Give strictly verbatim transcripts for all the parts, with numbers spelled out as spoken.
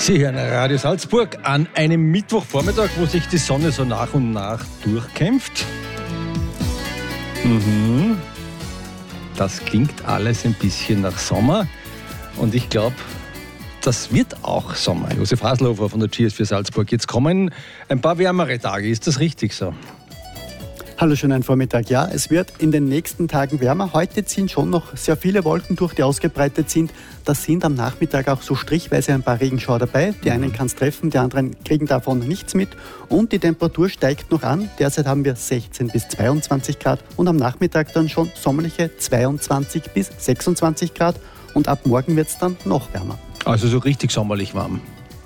Sie hören Radio Salzburg an einem Mittwochvormittag, wo sich die Sonne so nach und nach durchkämpft. Mhm. Das klingt alles ein bisschen nach Sommer und ich glaube, das wird auch Sommer. Josef Haselhofer von der G S vier Salzburg. Jetzt kommen ein paar wärmere Tage, ist das richtig so? Hallo, schönen Vormittag. Ja, es wird in den nächsten Tagen wärmer. Heute ziehen schon noch sehr viele Wolken durch, die ausgebreitet sind. Da sind am Nachmittag auch so strichweise ein paar Regenschauer dabei. Die einen kann es treffen, die anderen kriegen davon nichts mit. Und die Temperatur steigt noch an. Derzeit haben wir sechzehn bis zweiundzwanzig Grad und am Nachmittag dann schon sommerliche zweiundzwanzig bis sechsundzwanzig Grad. Und ab morgen wird es dann noch wärmer. Also so richtig sommerlich warm.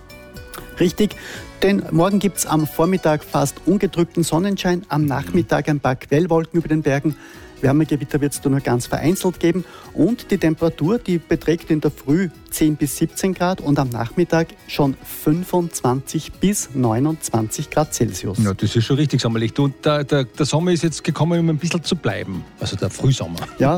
Richtig, denn morgen gibt es am Vormittag fast ungetrübten Sonnenschein, am Nachmittag ein paar Quellwolken über den Bergen. Wärmegewitter wird es nur ganz vereinzelt geben und die Temperatur, die beträgt in der Früh zehn bis siebzehn Grad und am Nachmittag schon fünfundzwanzig bis neunundzwanzig Grad Celsius. Ja, das ist schon richtig sommerlich. Und der, der, der Sommer ist jetzt gekommen, um ein bisschen zu bleiben, also der Frühsommer. Ja.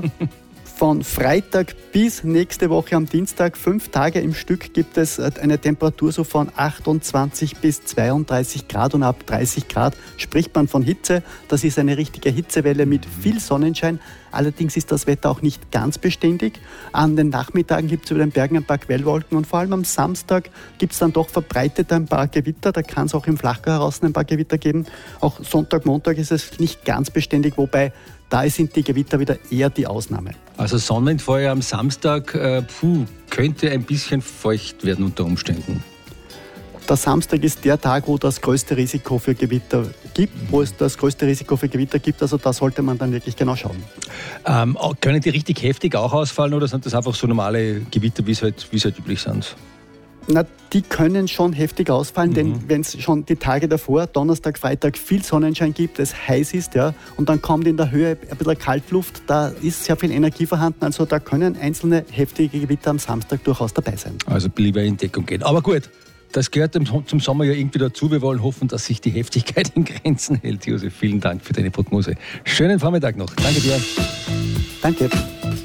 Von Freitag bis nächste Woche am Dienstag, fünf Tage im Stück, gibt es eine Temperatur so von achtundzwanzig bis zweiunddreißig Grad und ab dreißig Grad spricht man von Hitze. Das ist eine richtige Hitzewelle mit viel Sonnenschein. Allerdings ist das Wetter auch nicht ganz beständig. An den Nachmittagen gibt es über den Bergen ein paar Quellwolken und vor allem am Samstag gibt es dann doch verbreitet ein paar Gewitter. Da kann es auch im Flachgau heraus ein paar Gewitter geben. Auch Sonntag, Montag ist es nicht ganz beständig, wobei da sind die Gewitter wieder eher die Ausnahme. Also Sonnenfeuer am Samstag, äh, puh, könnte ein bisschen feucht werden unter Umständen. Der Samstag ist der Tag, wo das größte Risiko für Gewitter gibt, wo es das größte Risiko für Gewitter gibt. Also da sollte man dann wirklich genau schauen. Ähm, können die richtig heftig auch ausfallen oder sind das einfach so normale Gewitter, wie es halt, wie es halt üblich sind? Na, die können schon heftig ausfallen, mhm. denn wenn es schon die Tage davor, Donnerstag, Freitag, viel Sonnenschein gibt, es heiß ist, ja, und dann kommt in der Höhe ein bisschen Kaltluft, da ist sehr viel Energie vorhanden, also da können einzelne heftige Gewitter am Samstag durchaus dabei sein. Also lieber in Deckung gehen. Aber gut, das gehört zum Sommer ja irgendwie dazu. Wir wollen hoffen, dass sich die Heftigkeit in Grenzen hält. Josef, vielen Dank für deine Prognose. Schönen Vormittag noch. Danke dir. Danke.